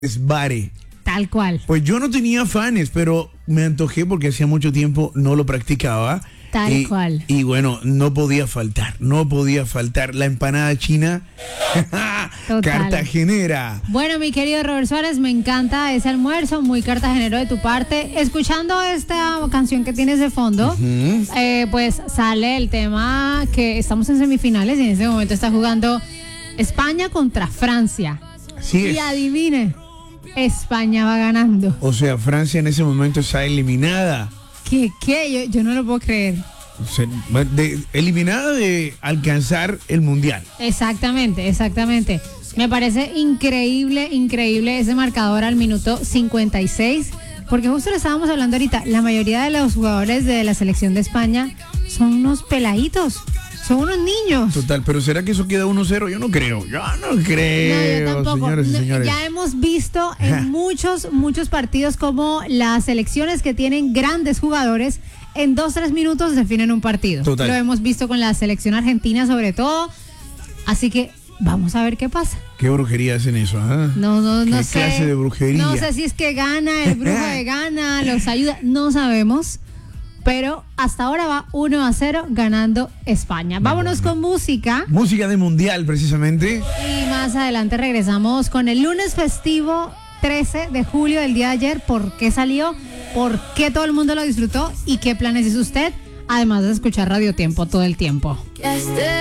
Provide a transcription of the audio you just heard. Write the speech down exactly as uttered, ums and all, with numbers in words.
Bare. Tal cual. Pues yo no tenía fans, pero me antojé porque hacía mucho tiempo no lo practicaba. Tal y, cual. Y bueno, no podía faltar, no podía faltar la empanada china cartagenera. Bueno, mi querido Robert Suárez, me encanta ese almuerzo, muy cartagenero de tu parte. Escuchando esta canción que tienes de fondo, uh-huh. eh, pues sale el tema que estamos en semifinales y en este momento está jugando España contra Francia. Así es. Y adivine, España va ganando. O sea, Francia en ese momento está eliminada. ¿Qué? ¿Qué? Yo, yo no lo puedo creer. De, eliminada de alcanzar el mundial. Exactamente, exactamente. Me parece increíble, increíble ese marcador al minuto cincuenta y seis, porque justo lo estábamos hablando ahorita, la mayoría de los jugadores de la selección de España son unos peladitos, son unos niños. Total, pero ¿será que eso queda uno cero? Yo no creo, yo no creo, no, yo tampoco. Señores y señores. Ya hemos visto en muchos, muchos partidos como las selecciones que tienen grandes jugadores en dos, tres minutos definen un partido. Total. Lo hemos visto con la selección argentina sobre todo, así que vamos a ver qué pasa. ¿Qué brujería hacen eso? ¿eh? No, no, no ¿Qué sé. clase de brujería? No sé si es que gana, el brujo de gana, los ayuda, no sabemos. Pero hasta ahora va uno a cero ganando España. Vámonos con música. Música de mundial, precisamente. Y más adelante regresamos con el lunes festivo trece de julio, el día de ayer. ¿Por qué salió? ¿Por qué todo el mundo lo disfrutó? ¿Y qué planes hizo usted? Además de escuchar Radio Tiempo todo el tiempo.